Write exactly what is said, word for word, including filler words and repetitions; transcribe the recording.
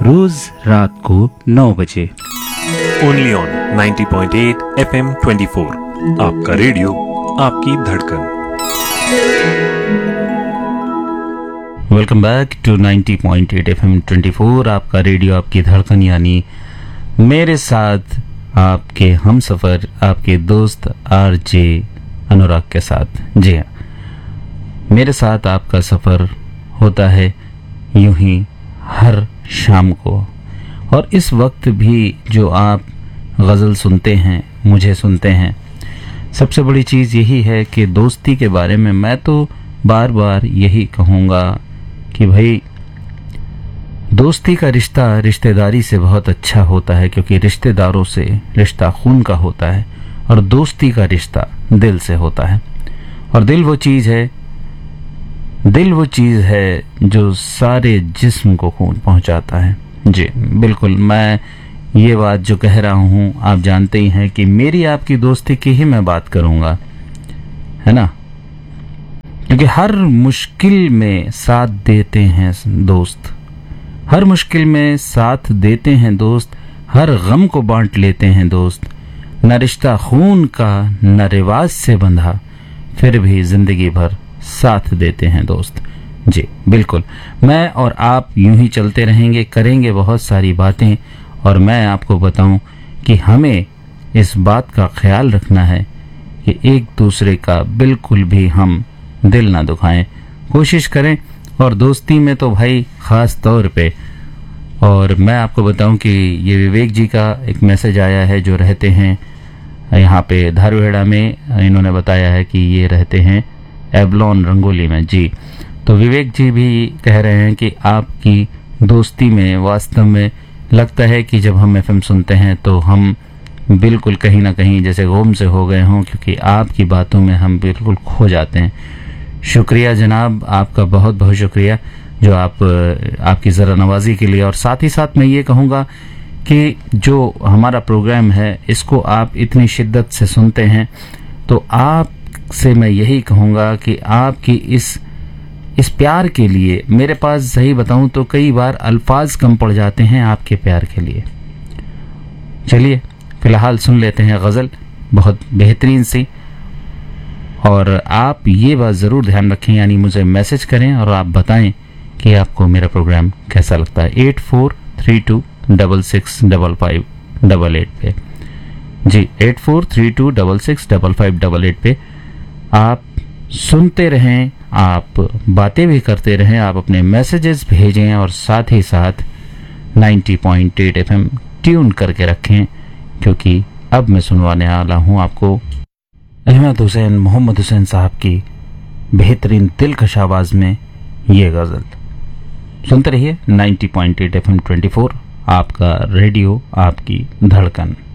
रोज रात को नौ बजे only on ninety point eight F M twenty four. आपका रेडियो, आपकी धड़कन। Welcome back to ninety point eight F M twenty four. आपका रेडियो, आपकी धड़कन, यानी मेरे साथ आपके हम सफर, आपके दोस्त आरजे अनुराग के साथ। जी हाँ, मेरे साथ आपका सफर होता है यूं ही हर शाम को। और इस वक्त भी जो आप गज़ल सुनते हैं, मुझे सुनते हैं, सबसे बड़ी चीज़ यही है कि दोस्ती के बारे में मैं तो बार बार यही कहूँगा कि भाई, दोस्ती का रिश्ता रिश्तेदारी से बहुत अच्छा होता है, क्योंकि रिश्तेदारों से रिश्ता खून का होता है और दोस्ती का रिश्ता दिल से होता है। और दिल वो चीज़ है दिल वो चीज़ है जो सारे जिस्म को खून पहुंचाता है। जी बिल्कुल, मैं ये बात जो कह रहा हूँ, आप जानते ही हैं कि मेरी आपकी दोस्ती की ही मैं बात करूँगा, है ना, क्योंकि हर मुश्किल में साथ देते हैं दोस्त, हर मुश्किल में साथ देते हैं दोस्त, हर गम को बांट लेते हैं दोस्त। न रिश्ता खून का न रिवाज से बंधा, फिर भी जिंदगी भर साथ देते हैं दोस्त। जी बिल्कुल, मैं और आप यूं ही चलते रहेंगे, करेंगे बहुत सारी बातें। और मैं आपको बताऊं कि हमें इस बात का ख्याल रखना है कि एक दूसरे का बिल्कुल भी हम दिल ना दुखाएं, कोशिश करें। और दोस्ती में तो भाई ख़ास तौर पे। और मैं आपको बताऊं कि ये विवेक जी का एक मैसेज आया है, जो रहते हैं यहाँ पे धारवेड़ा में। इन्होंने बताया है कि ये रहते हैं एवलॉन रंगोली में। जी, तो विवेक जी भी कह रहे हैं कि आपकी दोस्ती में वास्तव में लगता है कि जब हम एफएम सुनते हैं तो हम बिल्कुल कहीं ना कहीं जैसे गुम से हो गए हों, क्योंकि आपकी बातों में हम बिल्कुल खो जाते हैं। शुक्रिया जनाब, आपका बहुत बहुत शुक्रिया जो आप आपकी ज़रा नवाजी के लिए। और साथ ही साथ मैं ये कहूँगा कि जो हमारा प्रोग्राम है, इसको आप इतनी शिद्दत से सुनते हैं, तो आप से मैं यही कहूँगा कि आपकी इस इस प्यार के लिए मेरे पास, सही बताऊं तो कई बार अल्फाज कम पड़ जाते हैं आपके प्यार के लिए। चलिए फिलहाल सुन लेते हैं गज़ल, बहुत बेहतरीन सी। और आप ये बात ज़रूर ध्यान रखें, यानी मुझे मैसेज करें और आप बताएं कि आपको मेरा प्रोग्राम कैसा लगता है। Eight four three to double six double five double eight पे। जी, eight four three to double six double five double eight पे आप सुनते रहें, आप बातें भी करते रहें, आप अपने मैसेजेस भेजें और साथ ही साथ ninety point eight FM tune करके रखें, क्योंकि अब मैं सुनवाने वाला हूं आपको अहमद हुसैन मोहम्मद हुसैन साहब की बेहतरीन दिलकश आवाज में ये गज़ल। सुनते रहिए ninety point eight FM twenty four, आपका रेडियो, आपकी धड़कन।